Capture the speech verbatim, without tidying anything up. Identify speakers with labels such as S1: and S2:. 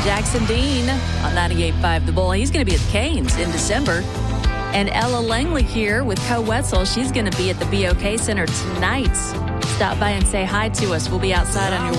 S1: Jackson Dean on ninety-eight point five The Bull. He's going to be at the Canes in December. And Ella Langley here with Co Wetzel. She's going to be at the B O K Center tonight. Stop by and say hi to us. We'll be outside on your